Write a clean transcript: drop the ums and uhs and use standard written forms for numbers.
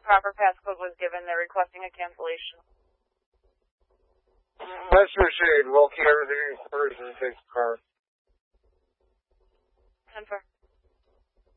proper passcode was given. They're requesting a cancellation. Much appreciated. We'll keep everything in person and take the car. 10-4.